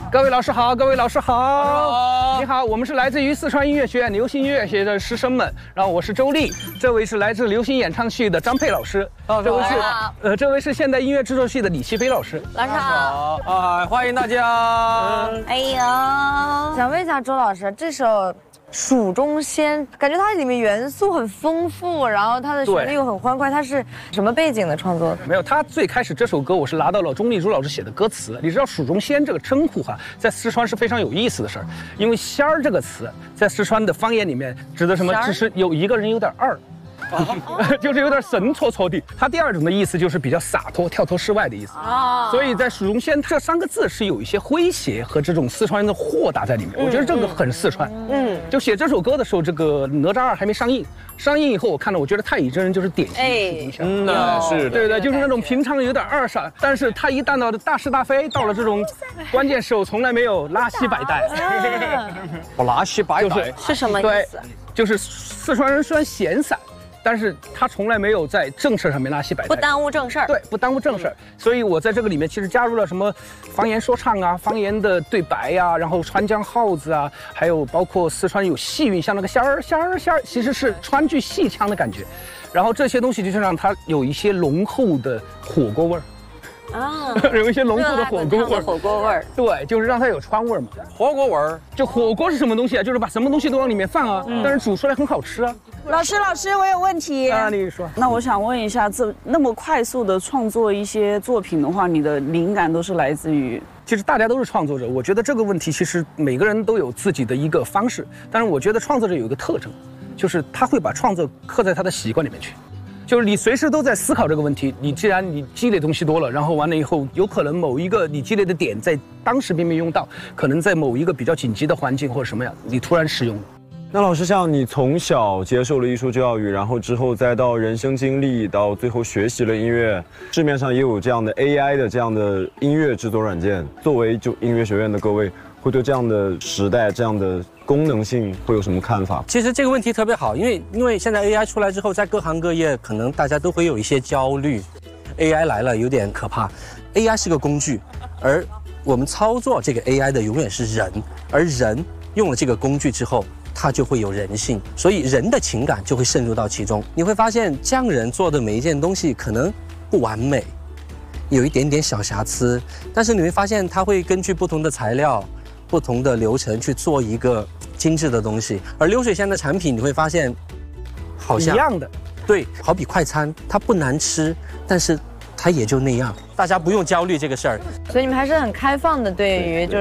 各位老师好，各位老师好，你好，我们是来自于四川音乐学院流行音乐学的师生们，然后我是周丽，这位是来自流行演唱系的张佩老师，这位是现代音乐制作系的李奇飞老师。 老师好啊，欢迎大家。 哎呦，想问一下周老师，这首《蜀中仙》感觉它里面元素很丰富，然后它的旋律又很欢快，它是什么背景的创作的？ 没有，他最开始这首歌我是拿到了钟丽珠老师写的歌词。你知道蜀中仙这个称呼哈，在四川是非常有意思的事儿，因为仙儿这个词在四川的方言里面指的什么？只是有一个人有点二。就是有点神戳戳的。它第二种的意思就是比较洒脱、跳脱世外的意思。所以在蜀中仙这3个字是有一些诙谐和这种四川人的豁达在里面。我觉得这个很四川。就写这首歌的时候，这个哪吒2还没上映，上映以后我看了，我觉得太乙真人就是典型的形象。 是， 对，就是那种平常有点二傻，但是他一旦到大是大非，到了这种关键时候，从来没有拉稀摆带。 我拉稀摆带是什么意思？ 就是四川人虽然闲散。但是他从来没有在正事上面拉稀摆带， 不耽误正事儿。 对，不耽误正事儿。所以我在这个里面其实加入了什么方言说唱啊、方言的对白呀，然后川江号子啊，还有包括四川有戏韵，像那个仙儿，其实是川剧戏腔的感觉。然后这些东西就是让它有一些浓厚的火锅味儿。有一些浓厚的火锅味儿，对，就是让它有川味儿嘛。 火锅味儿， 就火锅是什么东西啊？就是把什么东西都往里面放啊，但是煮出来很好吃啊。 老师，我有问题。 你说。 那我想问一下，那么快速的创作一些作品的话，你的灵感都是来自于？ 其实大家都是创作者，我觉得这个问题其实每个人都有自己的一个方式，但是我觉得创作者有一个特征，就是他会把创作刻在他的习惯里面去。就是你随时都在思考这个问题，既然你积累东西多了，然后完了以后，有可能某一个你积累的点在当时并没用到，可能在某一个比较紧急的环境或者什么样，你突然使用了。 那老师，像你从小接受了艺术教育，然后之后再到人生经历，到最后学习了音乐，市面上也有这样的 AI 的这样的音乐制作软件，作为就音乐学院的各位，会对这样的时代、这样的功能性会有什么看法？ 其实这个问题特别好，因为现在 AI 出来之后，在各行各业可能大家都会有一些焦虑。AI 来了有点可怕 ，AI 是个工具，而我们操作这个 AI 的永远是人，而人用了这个工具之后，它就会有人性，所以人的情感就会渗入到其中。你会发现匠人做的每一件东西可能不完美，有一点点小瑕疵，但是你会发现它会根据不同的材料、不同的流程去做一个精致的东西。而流水线的产品你会发现好像一样的， 对，好比快餐，它不难吃，但是它也就那样，大家不用焦虑这个事儿。 所以你们还是很开放的，对于就是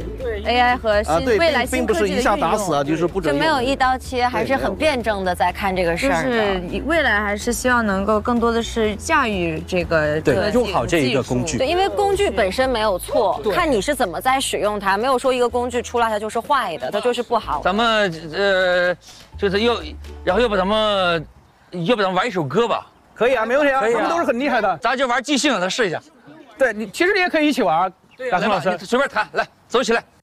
AI 和未来新科技的运用，并不是一下打死啊，就是不准用，就没有一刀切，还是很辩证的在看这个事儿。就是未来还是希望能够更多的是驾驭这个对，用好这一个工具。 对，因为工具本身没有错，看你是怎么在使用它，没有说一个工具出来它就是坏的，它就是不好。 咱们就是要不咱们玩一首歌吧？ 可以啊，没问题啊，他们都是很厉害的。 咱就玩即兴，咱试一下。 对你，其实你也可以一起玩。大成老师， 随便弹，来，走起来。